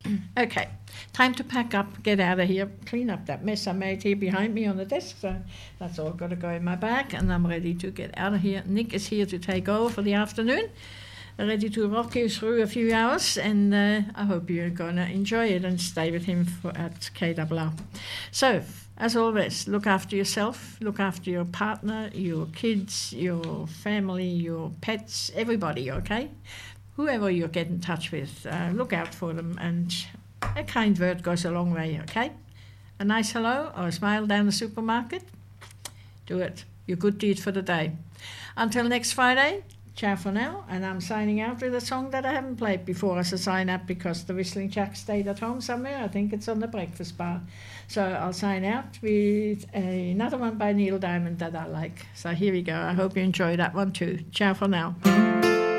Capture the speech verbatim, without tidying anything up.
Okay, time to pack up, get out of here, clean up that mess I made here behind me on the desk. So that's all got to go in my bag, and I'm ready to get out of here. Nick is here to take over for the afternoon, ready to rock you through a few hours, and uh, I hope you're going to enjoy it and stay with him for, at K R R. So, as always, look after yourself, look after your partner, your kids, your family, your pets, everybody, okay? Whoever you get in touch with, uh, look out for them, and a kind word goes a long way, okay? A nice hello or a smile down the supermarket, do it. Your good deed for the day. Until next Friday, ciao for now, and I'm signing out with a song that I haven't played before as a sign-up because the Whistling Jack stayed at home somewhere. I think it's on the breakfast bar. So I'll sign out with another one by Neil Diamond that I like. So here we go. I hope you enjoy that one too. Ciao for now.